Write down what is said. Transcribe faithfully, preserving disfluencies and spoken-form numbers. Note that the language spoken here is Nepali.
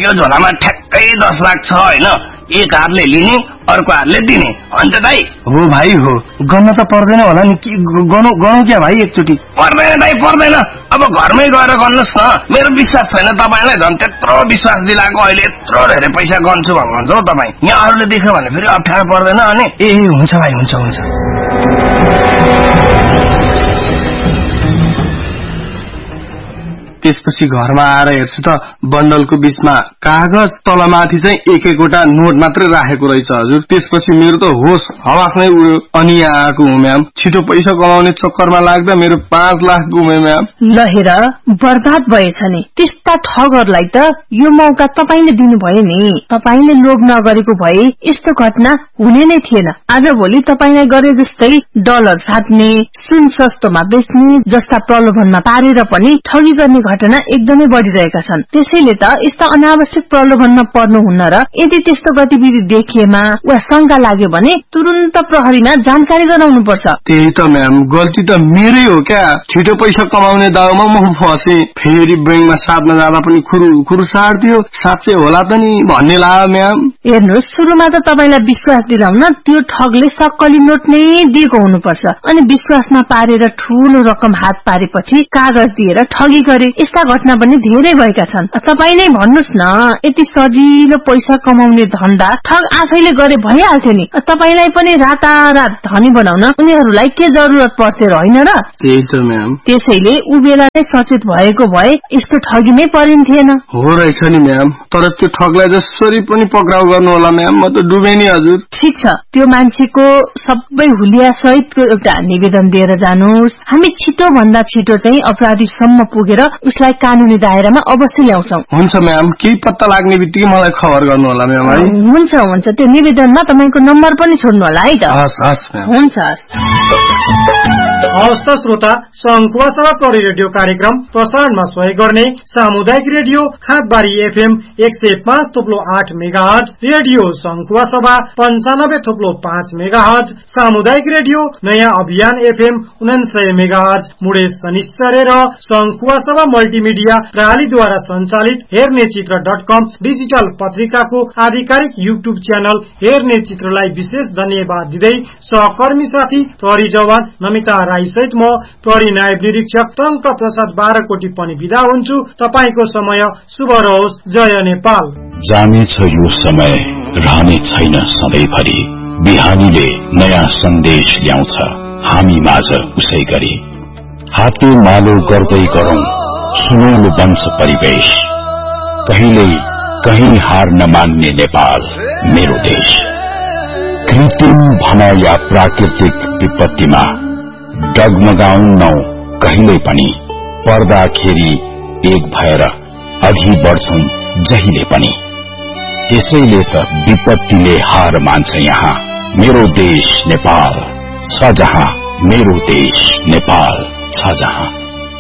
यो झोलामा ठ्याक्कै दस लाख छ होइन, एक हातले लिने अर्को हातले दिने अन्त दाइ। हो भाइ हो, गर्न त पर्दैन होला नि, गनौ गनौ क्या भाइ एकचोटि? पर्दैन दाइ पर्दैन, अब घरमै गएर गर्नुहोस् न। मेरो विश्वास छैन तपाईँलाई, झन् त्यत्रो विश्वास दिलाएको अहिले यत्रो धेरै पैसा गन्छु भन्नुहुन्छ हौ तपाईँ। यहाँ अरूले देख्यो भने फेरि अप्ठ्यारो पर्दैन अनि? ए हुन्छ भाइ हुन्छ हुन्छ। त्यसपछि घरमा आएर हेर्छु त बन्डलको बीचमा कागज, तलमाथि चाहिँ एक एकवटा नोट मात्रै राखेको रहेछ हजुर। त्यसपछि मेरो त होस हवास नै उड्यो। अनि यहाँ आएको हुँ म्याम, छिटो पैसा कमाउने चक्करमा लाग्दा मेरो पाँच लाख गुमे म्याम। ल हेर, बर्बाद भएछ नि। त्यस्ता ठगहरूलाई त यो मौका तपाईले दिनुभयो नि। तपाईले लोभ नगरेको भए यस्तो घटना हुने नै थिएन। आज भोलि तपाईलाई गरे जस्तै डलर साट्ने, सुन सस्तोमा बेच्ने जस्ता प्रलोभनमा पारेर पनि ठगी गर्ने घटना एकदमै बढ़िरहेका छन्। त्यसैले त यस्ता अनावश्यक प्रलोभनमा पर्नुहुन्न र यदि त्यस्तो गतिविधि देखिएमा वा शंका लाग्यो भने तुरुन्त प्रहरीमा जानकारी गराउनु पर्छ। त्यही त म्याम, गल्ती त मेरै हो क्या। छिटो पैसा कमाउने दाउमा म फसे। फेरि बैंकमा साट्न जाँदा पनि खुरु खुरु साट्दियो। साँच्चै होला त नि भन्ने लाग्यो म्याम। हेर्नुहोस्, सुरुमा त तपाईलाई विश्वास दिलाउन त्यो ठगले सक्कली नोट नै दिएको हुनुपर्छ। अनि विश्वासमा पारेर ठूलो रकम हात पारेपछि कागज दिएर ठगी गरे। यस्ता घटना पनि धेरै भएका छन्। तपाई नै भन्नुस् न, यति सजिलो पैसा कमाउने धन्दा ठग आफैले गरे भइहाल्थ्यो नि। तपाईलाई पनि रातारात धनी बनाउन उनीहरूलाई के जरुरत पर्थ्यो र होइन र? त्यही त म्याम। त्यसैले उ बेला नै सचेत भएको भए यस्तो ठगीमै परिन्थेन। हो रहेछ नि म्याम, तर त्यो ठगलाई जसरी पनि पक्राउ गर्नु होला म्याम, म त डुबे नि हजुर। ठीक छ, त्यो मान्छेको सबै हुलिया सहितको एउटा निवेदन दिएर जानुस्। हामी छिटो भन्दा छिटो चाहिँ अपराधीसम्म पुगेर उसलाई कानूनी दायरामा अवश्य ल्याउँछौ। हुन्छ म्याम, केही पत्ता लाग्ने बित्तिकै मलाई खबर गर्नु होला म्याम है। हुन्छ हुन्छ, त्यो निवेदनमा तपाईको नम्बर पनि छोड्नु होला है त। हस् हस् म्याम। हुन्छ। हवस् त श्रोता, संखुवा सभा प्रहरी रेडियो कार्यक्रम प्रसारणमा सहयोग गर्ने सामुदायिक रेडियो खाँदबारी एफएम एक सय पाँच थोप्लो आठ मेगा हर्ज, रेडियो संखुवा सभा पञ्चानब्बे थोप्लो पाँच मेगा हर्ज, सामुदायिक रेडियो नयाँ अभियान एफएम उनासय मेगा हर्ज मुडेश शनिश्चर्य र संखुवा सभा मल्टिमिडिया प्रणालीद्वारा सञ्चालित हेर्ने चित्र डट कम डिजिटल पत्रिकाको आधिकारिक युट्युब च्यानल हेर्ने चित्रलाई विशेष धन्यवाद दिँदै सहकर्मी साथी प्रहरी जवान नमिता राई सहित म प्रहरी नायब निरीक्षक टंक प्रसाद बाह्रकोटी पनि बिदा हुन्छु। तपाईको समय शुभ रहोस्। जय नेपाल। जानेछ यो समय रहने छैन सधैँभरि, बिहानीले नयाँ सन्देश ल्याउँछ हामी माझ उसै गरी। हाते मालो गर्दै गरौं सुनौलो बन्छ परिवेश, कहिल्यै कहीं हार नमान्ने नेपाल मेरो देश। कृत्रिम भन या प्राकृतिक विपत्तिमा डगमगाउनौ कहिल्यै पनि, पर्दाखेरि एक भएर अघि बढ्छौं जहिले पनि। त्यसैले त विपत्तिले हार मान्छ यहाँ मेरो देश नेपाल छ जहाँ, मेरो देश नेपाल छ जहाँ।